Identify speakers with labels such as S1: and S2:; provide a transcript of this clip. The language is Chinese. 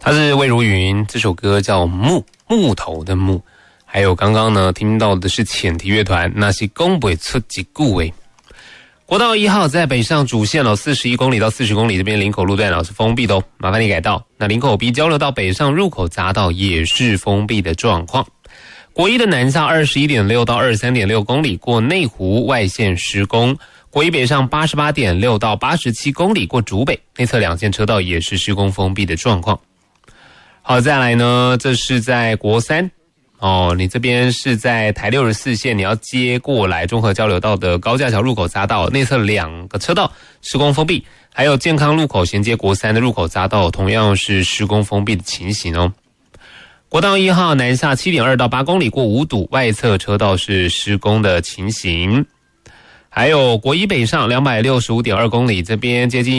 S1: 他是魏如云，这首歌叫木头的木。还有刚刚呢听到的是浅提乐团，那是讲不出一句话。国道1号在北上主线41公里到40公里这边林口路段是封闭的麻烦你改道。那林口 B 交流道北上入口匝道也是封闭的状况。国一的南下 21.6 到 23.6 公里过内湖外线施工。国一北上 88.6 到87公里过竹北内侧两线车道也是施工封闭的状况。好，再来呢，这是在国三你这边是在台64线，你要接过来中和交流道的高架桥入口匝道内侧2个车道施工封闭，还有健康路口衔接国三的入口匝道同样是施工封闭的情形哦。国道1号南下 7.2 到8公里过五堵外侧车道是施工的情形，还有国一北上 265.2 公里这边接近